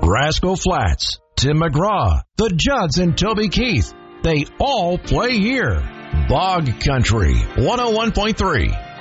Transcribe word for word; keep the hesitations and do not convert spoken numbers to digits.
Rascal Flats, Tim McGraw, the Judds and Toby Keith. They all play here. Bog Country, one oh one point three.